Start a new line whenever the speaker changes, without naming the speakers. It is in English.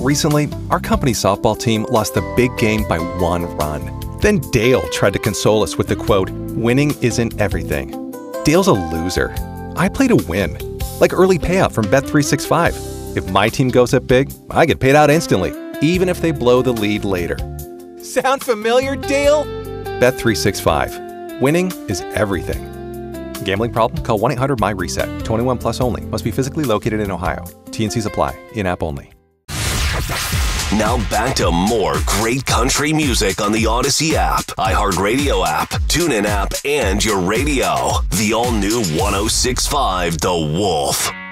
Recently, our company's softball team lost the big game by 1 run. Then Dale tried to console us with the quote, "Winning isn't everything." Dale's a loser. I play to win. Like early payout from Bet365. If my team goes up big, I get paid out instantly, even if they blow the lead later. Sound familiar, Dale? Bet365. Winning is everything. Gambling problem? Call 1-800-MY-RESET. 21 plus only. Must be physically located in Ohio. T&Cs apply. In-app only.
Now back to more great country music on the Odyssey app, iHeartRadio app, TuneIn app, and your radio. The all-new 106.5 The Wolf.